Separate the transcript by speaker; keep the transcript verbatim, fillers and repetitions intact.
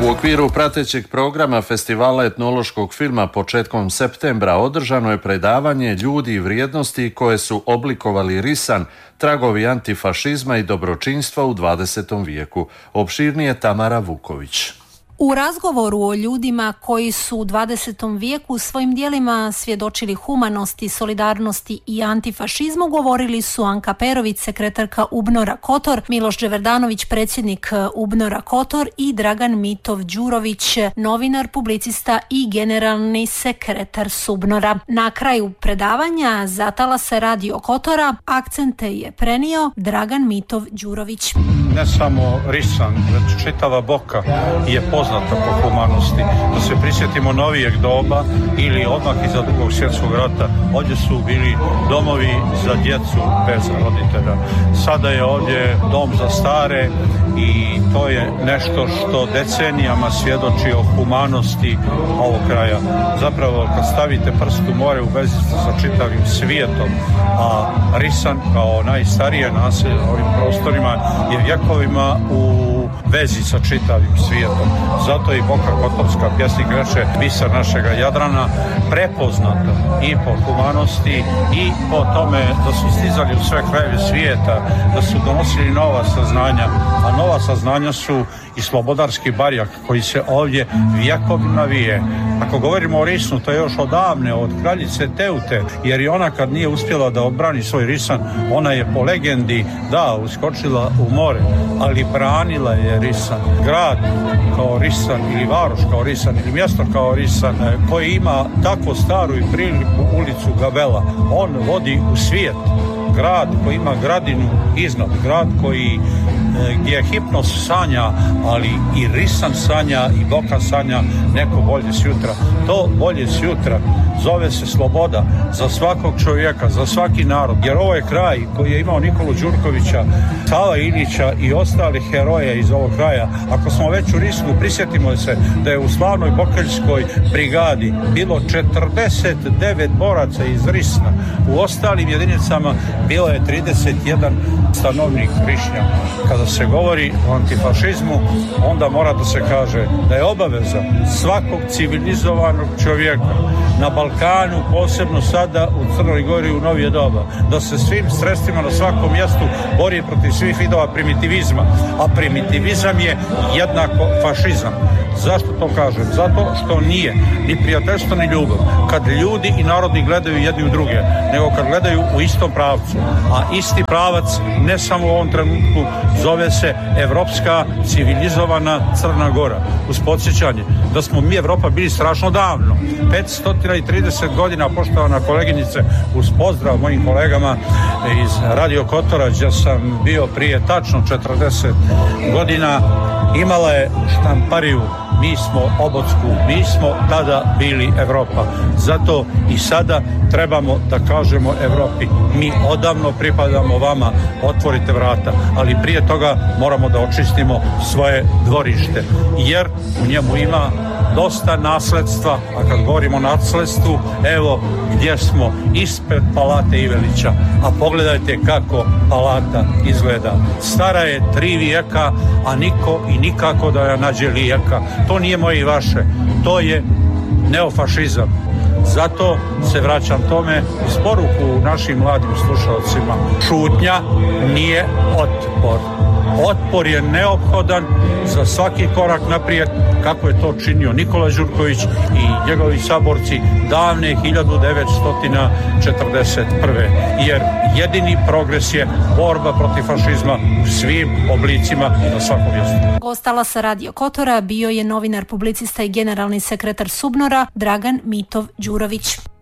Speaker 1: U okviru pratećeg programa Festivala etnološkog filma početkom septembra održano je predavanje Ljudi i vrijednosti koje su oblikovali Risan, tragovi antifašizma i dobročinstva u dvadesetom vijeku. Opširnije Tamara Vuković.
Speaker 2: U razgovoru o ljudima koji su u dvadesetom vijeku svojim djelima svjedočili humanosti, solidarnosti i antifašizmu govorili su Anka Perović, sekretarka UBNOR-a Kotor, Miloš Đeverdanović, predsjednik UBNOR-a Kotor i Dragan Mitov Đurović, novinar, publicista i generalni sekretar UBNOR-a. Na kraju predavanja Zatala se Radio Kotora akcente je prenio Dragan Mitov Đurović.
Speaker 3: Ne samo Risan, već čitava Boka je poznata po humanosti. Da se prisjetimo novijeg doba ili odmah iza Drugog svjetskog rata, ovdje su bili domovi za djecu bez roditelja. Sada je ovdje dom za stare i to je nešto što decenijama svjedoči o humanosti ovog kraja. Zapravo, kad stavite prst u more, u vezi ste sa čitavim svijetom, a Risan kao najstarije naselje na ovim prostorima je vjekovima u vezi sa čitavim svijetom. Zato i Boka Kotorska, pjesnik reče, biser našega Jadrana, prepoznata i po humanosti i po tome da su stizali u sve krajeve svijeta, da su donosili nova saznanja, a nova saznanja su i slobodarski barjak koji se ovdje vjekovima vije. Ako govorimo o Risnu, to je još odavne, od kraljice Teute, jer i ona kad nije uspjela da odbrani svoj Risan, ona je po legendi, da, uskočila u more, ali branila je Risan. Grad kao Risan ili varoš kao Risan ili mjesto kao Risan koji ima tako staru i priliku ulicu Gabela, on vodi u svijet. Grad koji ima gradinu iznad, grad koji gdje je Hipnos sanja, ali i Risan sanja i Boka sanja neko bolje sutra. To bolje sutra zove se sloboda za svakog čovjeka, za svaki narod, jer ovo je kraj koji je imao Nikolu Đurkovića, Sava Ilića i ostalih heroja iz ovog kraja. Ako smo već u Risnu, prisjetimo se da je u slavnoj Bokeljskoj brigadi bilo četrdeset devet boraca iz Risna. U ostalim jedinicama bilo je trideset jedan stanovnik Rišnja. Kada se govori o antifašizmu, onda mora da se kaže da je obaveza svakog civilizovanog čovjeka na Balkanu, posebno sada u Crnoj Gori u novije doba, da se svim sredstvima na svakom mjestu bori protiv svih vidova primitivizma, a primitivizam je jednako fašizam. Zašto to kažem? Zato što nije ni prijateljstvo ni ljubav kad ljudi i narodi gledaju jedni u druge, nego kad gledaju u istom pravcu. A isti pravac ne samo u ovom trenutku zove se evropska civilizovana Crna Gora. Uz podsjećanje da smo mi Evropa bili strašno davno. petsto trideset godina, poštovana koleginice, uz pozdrav mojim kolegama iz Radio Kotora, gdje sam bio prije tačno četrdeset godina, imala je štampariju mi smo Obotsku, mi smo tada bili Evropa. Zato i sada trebamo da kažemo Evropi, mi odavno pripadamo vama, otvorite vrata, ali prije toga moramo da očistimo svoje dvorište, jer u njemu ima dosta nasledstva, a kad govorimo o nasledstvu, evo gdje smo, ispred Palate Ivelića, a pogledajte kako palata izgleda. Stara je tri vijeka, a niko i nikako da je nađe lijeka. To nije moje i vaše, to je neofašizam. Zato se vraćam tome uz poruku našim mladim slušalcima. Šutnja nije otpor. Otpor je neophodan za svaki korak naprijed, kako je to činio Nikola Đurković i njegovi saborci davne hiljadu devetsto četrdeset prve. Jer jedini progres je borba protiv fašizma u svim oblicima i na svakom mjestu.
Speaker 2: Ostala sa Radio Kotora bio je novinar, publicista i generalni sekretar UBNOR-a Dragan Mitov Đurović.